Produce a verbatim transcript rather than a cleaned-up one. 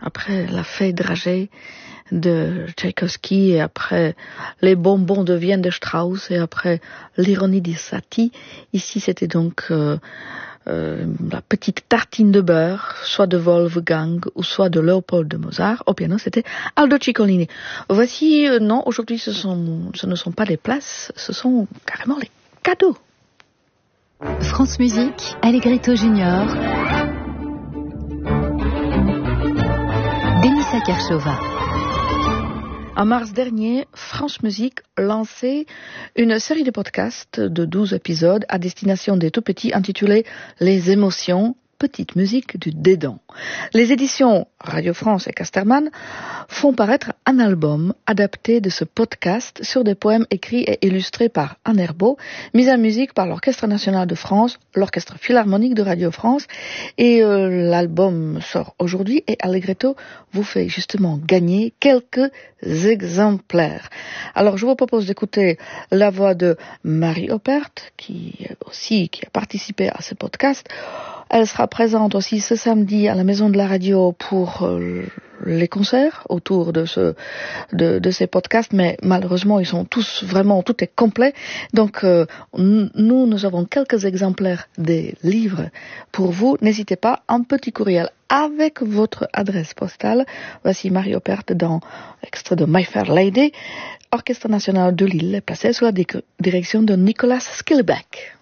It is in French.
après la fée dragée de Tchaïkovski et après les bonbons de Vienne de Strauss et après l'ironie de Satie. Ici, c'était donc euh, euh, la petite tartine de beurre, soit de Wolfgang ou soit de Léopold de Mozart. Au piano, c'était Aldo Ciccolini. Voici, euh, non, aujourd'hui, ce, sont, ce ne sont pas les places, ce sont carrément les cadeaux. France Musique, Allegretto Junior, Denisa Kershova. En mars dernier, France Musique lançait une série de podcasts de douze épisodes à destination des tout-petits intitulés « Les émotions, petite musique du dédon ». Les éditions Radio France et Casterman font paraître un album adapté de ce podcast sur des poèmes écrits et illustrés par Anne Herbeau, mis en musique par l'Orchestre National de France, l'Orchestre Philharmonique de Radio France. Et euh, l'album sort aujourd'hui et Allegretto vous fait justement gagner quelques exemplaires. Alors je vous propose d'écouter la voix de Marie Oppert, qui aussi qui a participé à ce podcast. Elle sera présente aussi ce samedi à la Maison de la Radio pour euh, les concerts autour de ce de, de ces podcasts, mais malheureusement ils sont tous vraiment, tout est complet. Donc euh, nous, nous avons quelques exemplaires des livres pour vous. N'hésitez pas, un petit courriel avec votre adresse postale. Voici Marie Oppert dans l'extrait de My Fair Lady, Orchestre National de Lille, placé sous la direction de Nicolas Skilbeck.